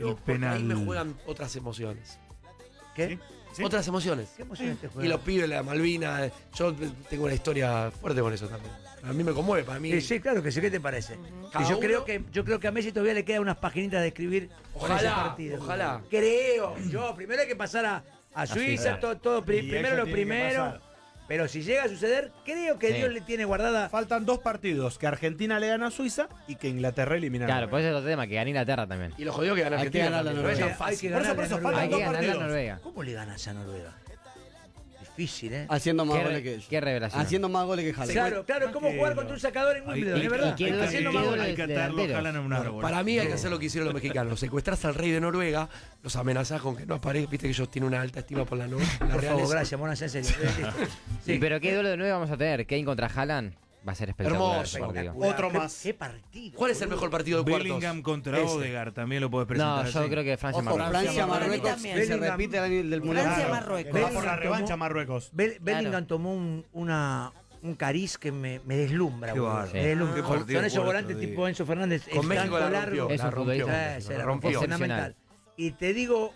el penal. Ahí me juegan otras emociones. ¿Qué? ¿Sí? Otras emociones. ¿Qué emociones te juegan? Y los pibes, la Malvina, yo tengo una historia fuerte con eso también. A mí me conmueve, para mí. Sí, claro que sí. ¿Qué te parece? Cada Y yo uno- creo que a Messi todavía le quedan unas paginitas de escribir con ese Ojalá, partido. ojalá. Creo. Primero hay que pasar a Suiza, todo, primero eso lo tiene que primero. pasar. Pero si llega a suceder, creo que Sí. Dios le tiene guardada. Faltan 2 partidos, que Argentina le gana a Suiza y que Inglaterra elimina a Claro, Noruega. por eso es otro tema, que gana Inglaterra también. Y lo jodió que gana Hay que Argentina. ganar la también, no es Noruega. tan Hay que fácil. Por eso, ganarle a Noruega. faltan Hay que 2 ganar la partidos. Noruega. ¿Cómo le ganas a Noruega? Difícil, ¿eh? Haciendo más Qué goles re- que ellos. qué revelación. Haciendo más goles que Haaland. Claro, es como que jugar lo- contra un sacador en Wimbledon, y- es verdad. y quiero- Está haciendo más quiero- goles. Hay que atarlo, delanteros. jalan a un árbol. Para mí hay que hacer lo que hicieron los mexicanos. Secuestrás al rey de Noruega, los amenazás con que no aparezca. Viste que ellos tienen una alta estima por la Por realeza. favor, gracias, Mona, en serio. Sí, pero qué duelo de nuevo vamos a tener. Kane contra Haaland va a ser espectacular. Hermoso. ese partido. Otro más. ¿Qué partido? ¿Cuál es el mejor partido de cuartos? Bellingham contra Ese. Odegaard también lo puedes No, presentar. yo así. creo que Francia Ojo, Marruecos. Francia, Para mí Marruecos, también. que se Bellingham. repite del Mundial. Francia, Claro. Marruecos. Va por la revancha Marruecos. Bellingham tomó un cariz que me deslumbra. Qué boludo. bárbaro. Me deslumbra. Qué Con partido esos cuarto, volantes digo. tipo Enzo Fernández. Con México la largo. rompió. Es un La rompió. futbolista. Se La la rompió. rompió. Fundamental. Y te digo,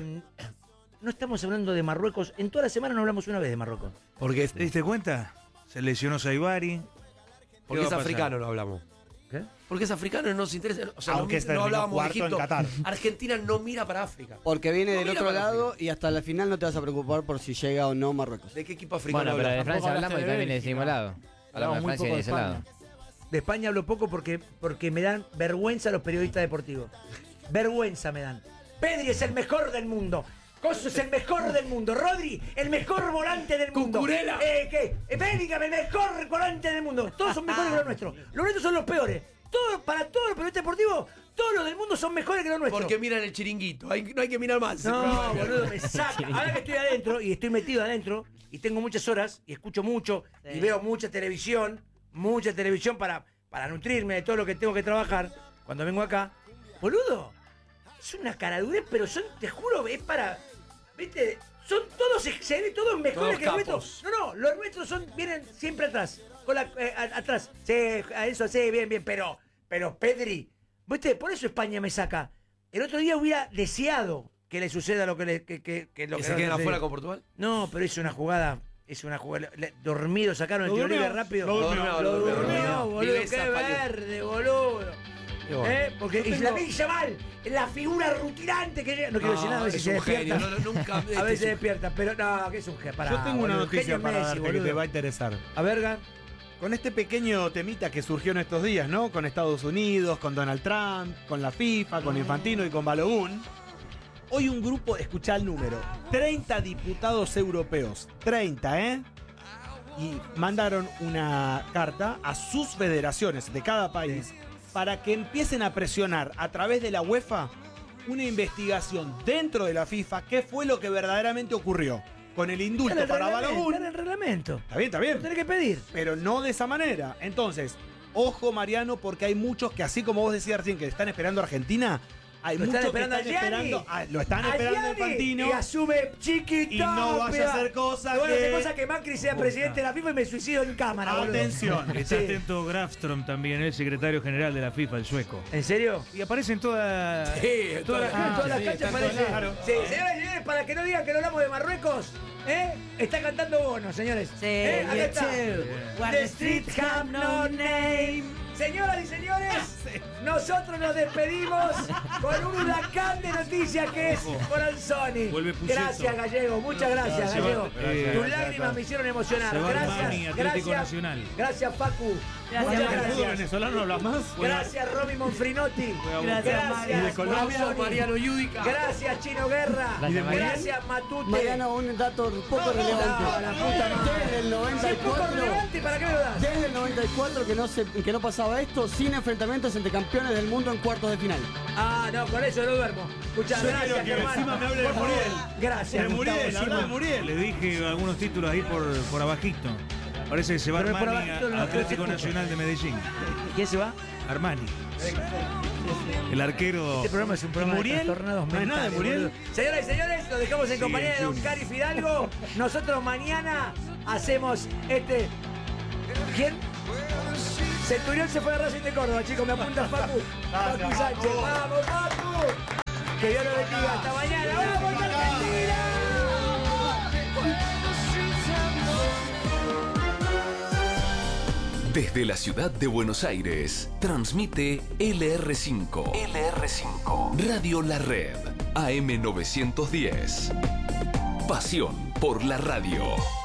no estamos hablando de Marruecos. En toda la semana no hablamos una vez de Marruecos. Porque, ¿Te diste cuenta? Se lesionó Saibari. porque ¿Qué es va a pasar? africano, no hablamos. ¿Qué? Porque es africano y no nos interesa. O sea, Aunque no terminó hablábamos de cuarto en Egipto. Qatar. Argentina no mira para África. Porque viene No del mira otro para lado África. y hasta la final no te vas a preocupar por si llega o no Marruecos. ¿De qué equipo africano Bueno, pero de hablas? Francia Tampoco hablamos y hablaste de también viene de ese mismo Bélgica. lado. Hablamos de Hablamos muy Francia y de ese poco de lado. España. De España hablo poco porque me dan vergüenza los periodistas deportivos. Vergüenza me dan. Pedri es el mejor del mundo. Coso es el mejor del mundo. Rodri, el mejor volante del mundo. Cucurella. Bellingham, el mejor volante del mundo. Todos son mejores que los nuestros. Los nuestros son los peores. Para todos los periodistas deportivos, todos los del mundo son mejores que los nuestros. Porque miran el chiringuito. No hay que mirar más. No, boludo, me saca. Ahora que estoy adentro y estoy metido adentro y tengo muchas horas y escucho mucho y veo mucha televisión para nutrirme de todo lo que tengo que trabajar cuando vengo acá. Boludo, es una caradurez, pero te juro, es para. ¿Viste? Son todos excelentes, todos mejores Todos que los capos. nuestros. No, los nuestros vienen siempre atrás. Atrás. Sí, a eso sí, bien, pero Pedri, ¿viste? Por eso España me saca. El otro día hubiera deseado que le suceda lo que lo ¿Que que se no queden sucedió. afuera con Portugal? No, pero es una jugada. Dormido, sacaron el tiro libre rápido. Lo durmió, Lo durmió, boludo. Viveza, Qué palió. verde, boludo. Qué bueno. Porque Islamín Yamal, la figura rutilante que llega. No quiero decir nada, a veces es se un despierta. genio. Nunca. A veces se despierta, pero no, que es un genio. Yo tengo una noticia para darte que te va a interesar. A verga. Con este pequeño temita que surgió en estos días, ¿no? Con Estados Unidos, con Donald Trump, con la FIFA, con Infantino y con Balogun. Hoy un grupo, escuchá el número, 30 diputados europeos. 30, ¿eh? Y mandaron una carta a sus federaciones de cada país para que empiecen a presionar a través de la UEFA una investigación dentro de la FIFA qué fue lo que verdaderamente ocurrió con el indulto para Balogun. Está en el reglamento. Está bien. Lo tenés que pedir. Pero no de esa manera. Entonces, ojo Mariano, porque hay muchos que así como vos decías recién que están esperando a Argentina, hay Lo muchos están que esperando están a Gianni. esperando, lo están A esperando a Gianni. Infantino. Y asume chiquita. Y no vaya a hacer cosa no vaya a hacer que- cosa que Macri sea presidente de la FIFA y me suicido en cámara, boludo. Atención. Está Sí. atento Grafström también, el secretario general de la FIFA, el sueco. ¿En serio? Y aparece en toda. Sí, todas las En canchas. todas las sí, canchas está parece. todo claro. Sí, señoras y señores, para que no digan que no hablamos de Marruecos, está cantando Bono, señores. Sí, Acá está. What The street have no name. Señoras y señores, nosotros nos despedimos con un huracán de noticias que es Coranzoni. Vuelve Pucetto. Gracias, Gallego. Muchas gracias, Se va- Gallego. gracias, Tus lágrimas me hicieron emocionar. Se va Gracias, Armani, Atlético gracias, Nacional. gracias, Facu. Gracias, Muchas Mariano. ¿El fútbol gracias. venezolano no hablas más? Gracias, Romy Monfrinotti. Gracias, Gracias, ¿Y de Colombia? Mazzoni. Mariano Yudica. Gracias, Chino Guerra. Gracias, Mariano. Gracias, Matute. Mariano, un dato poco relevante. No, la puta madre. Desde el Si es poco 94, relevante, ¿para qué me lo das? desde el 94 que no pasaba esto sin enfrentamientos entre campeones del mundo en cuartos de final. Ah, no, con eso no duermo. Escuchá, Yo gracias, quiero que Germán. encima me hable de Por favor. Muriel. Gracias, De Muriel, Gustavo habla de Sima. Muriel. Le dije algunos títulos ahí por abajito. Parece que se va Pero por Armani abajito no a lo Atlético escucho. Nacional de Medellín. ¿Quién se va? Armani. El arquero. Este programa es un programa Muriel? de trastornados ¿No hay nada de mentales, Muriel? boludo. Señoras y señores, nos dejamos en Sí, compañía de Don Junior. Cari Fidalgo. Nosotros mañana hacemos ¿Quién? Centurión se fue a Racing de Córdoba, chicos. Me apunta Facu. Facu Sánchez. ¡Vamos, Facu! Que Dios lo bendiga. Hasta mañana. ¡Vamos, Argentina! Desde la ciudad de Buenos Aires, transmite LR5. LR5. Radio La Red. AM 910. Pasión por la radio.